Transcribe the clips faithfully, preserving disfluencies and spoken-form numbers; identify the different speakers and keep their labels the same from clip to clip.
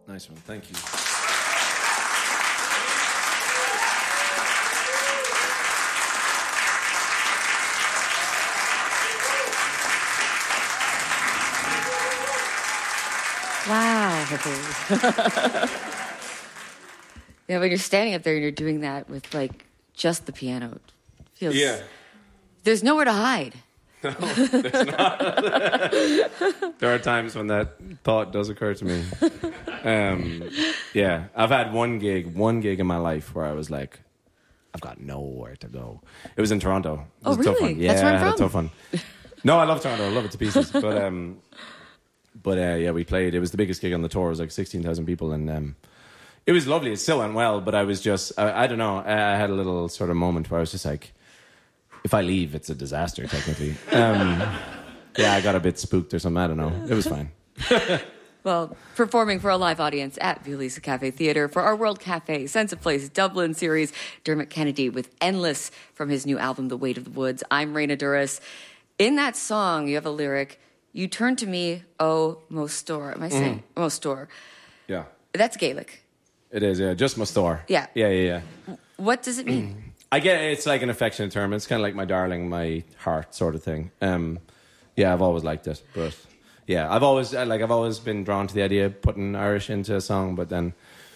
Speaker 1: Nice one. Thank you.
Speaker 2: Wow. Yeah, when you're standing up there and you're doing that with like just the piano, it feels
Speaker 1: Yeah.
Speaker 2: There's nowhere to hide.
Speaker 1: No, there's not. There are times when that thought does occur to me. Um, yeah, I've had one gig, one gig in my life where I was like, I've got nowhere to go. It was in Toronto. It
Speaker 2: Oh,
Speaker 1: was a tough
Speaker 2: really?
Speaker 1: one. Yeah,
Speaker 2: That's where I'm
Speaker 1: I had a
Speaker 2: from.
Speaker 1: tough one. No, I love Toronto. I love it to pieces. But um, but uh, yeah, we played. It was the biggest gig on the tour. It was like sixteen thousand people, and um, it was lovely. It still went well, but I was just, I, I don't know. I, I had a little sort of moment where I was just like, if I leave, it's a disaster, technically. Um, yeah, I got a bit spooked or something. I don't know. It was fine.
Speaker 2: Well, performing for a live audience at Violisa Cafe Theatre for our World Cafe Sense of Place Dublin series, Dermot Kennedy with Endless from his new album, The Weight of the Woods. I'm Raina Duras. In that song, you have a lyric, you turn to me, oh, Mostor. Am I saying? Mm. Mostor.
Speaker 1: Yeah.
Speaker 2: That's Gaelic.
Speaker 1: It is, yeah. Just Mostor.
Speaker 2: Yeah.
Speaker 1: Yeah, yeah, yeah.
Speaker 2: What does it mean?
Speaker 1: I get it. It's like an affectionate term. It's kind of like my darling, my heart sort of thing. Um, yeah, I've always liked it. But yeah, I've always like I've always been drawn to the idea of putting Irish into a song, but then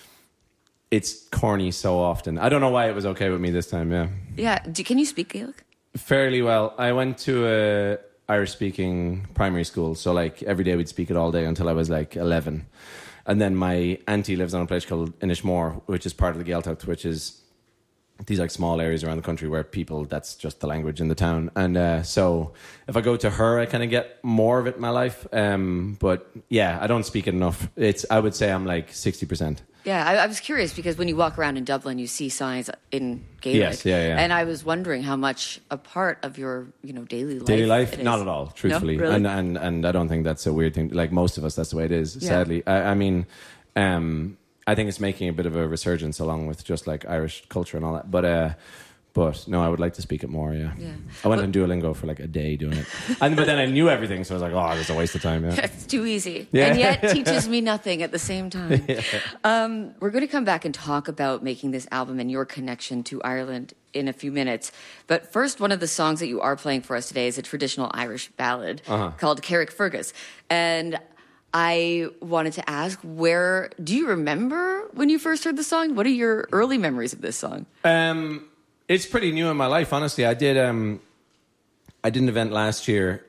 Speaker 1: it's corny so often. I don't know why it was okay with me this time, yeah.
Speaker 2: Yeah. Do, can you speak Gaelic?
Speaker 1: Fairly well. I went to a Irish-speaking primary school, so like every day we'd speak it all day until I was like eleven. And then my auntie lives on a place called Inishmore, which is part of the Gaeltacht, which is these like small areas around the country where people, that's just the language in the town. And uh, so if I go to her, I kind of get more of it in my life. Um, but yeah, I don't speak it enough. It's, I would say I'm like sixty percent.
Speaker 2: Yeah, I, I was curious because when you walk around in Dublin, you see signs in Gaelic.
Speaker 1: Yes, yeah, yeah.
Speaker 2: And I was wondering how much a part of your, you know, daily life.
Speaker 1: Daily life,
Speaker 2: it is.
Speaker 1: not at all, truthfully.
Speaker 2: No? Really?
Speaker 1: And, and and I don't think that's a weird thing. Like most of us, that's the way it is.
Speaker 2: Yeah.
Speaker 1: Sadly, I, I mean, um, I think it's making a bit of a resurgence along with just like Irish culture and all that. But uh, but no, I would like to speak it more. Yeah,
Speaker 2: Yeah.
Speaker 1: I went
Speaker 2: Well-
Speaker 1: on Duolingo for like a day doing it, and but then I knew everything, so I was like, oh, it's a waste of time. Yeah.
Speaker 2: It's too easy.
Speaker 1: Yeah.
Speaker 2: And yet teaches me nothing at the same time. Yeah. Um, we're going to come back and talk about making this album and your connection to Ireland in a few minutes. But first, one of the songs that you are playing for us today is a traditional Irish ballad
Speaker 1: Uh-huh.
Speaker 2: called Carrick Fergus. And I wanted to ask, where do you remember when you first heard the song? What are your early memories of this song?
Speaker 1: Um, it's pretty new in my life, honestly. I did um, I did an event last year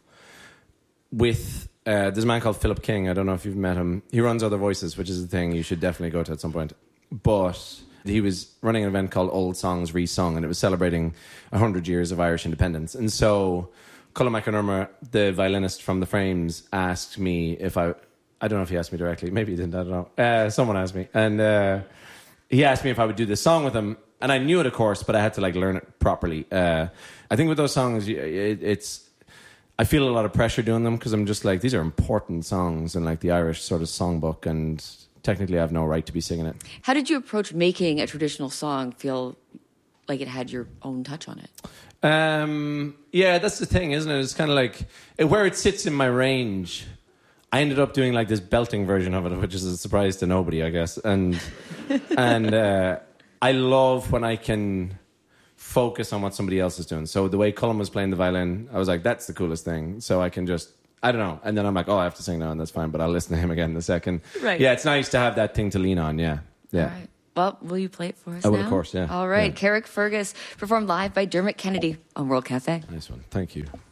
Speaker 1: with uh, there's a man called Philip King. I don't know if you've met him. He runs Other Voices, which is a thing you should definitely go to at some point. But he was running an event called Old Songs Re-Sung, and it was celebrating one hundred years of Irish independence. And so Colin McInerney, the violinist from The Frames, asked me if I... I don't know if he asked me directly. Maybe he didn't. I don't know. Uh, someone asked me. And uh, he asked me if I would do this song with him. And I knew it, of course, but I had to like learn it properly. Uh, I think with those songs, it, it's... I feel a lot of pressure doing them because I'm just like, these are important songs in like the Irish sort of songbook, and technically I have no right to be singing it.
Speaker 2: How did you approach making a traditional song feel like it had your own touch on it?
Speaker 1: Um, yeah, that's the thing, isn't it? It's kind of like it, where it sits in my range. I ended up doing like this belting version of it, which is a surprise to nobody, I guess. And and uh, I love when I can focus on what somebody else is doing. So the way Colin was playing the violin, I was like, that's the coolest thing. So I can just, I don't know. And then I'm like, oh, I have to sing now, and that's fine. But I'll listen to him again in a second.
Speaker 2: Right.
Speaker 1: Yeah, it's nice to have that thing to lean on. Yeah, yeah.
Speaker 2: All right. Well, will you play it for us
Speaker 1: I
Speaker 2: now?
Speaker 1: will, of course, yeah.
Speaker 2: All right.
Speaker 1: Yeah.
Speaker 2: Carrick Fergus, performed live by Dermot Kennedy on World Cafe.
Speaker 1: Nice one. Thank you.